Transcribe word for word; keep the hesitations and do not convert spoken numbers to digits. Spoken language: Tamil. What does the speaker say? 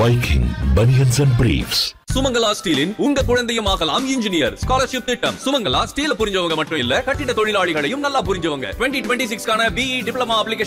Viking Bunions and Briefs. Sumangala ஸ்டீலின் உங்க குழந்தையும் ஆகலாம் இன்ஜினியர் ஸ்காலர்ஷிப் திட்டம். சுமங்கலா ஸ்டீல புரிஞ்சவங்க மட்டும் இல்ல, கட்டிட தொழிலாளிகளையும் நல்லா புரிஞ்சவங்க. டுவெண்ட்டி டுவெண்ட்டி சிக்ஸ் கான பிஇ டிப்ளமா அப்ளிகேஷன்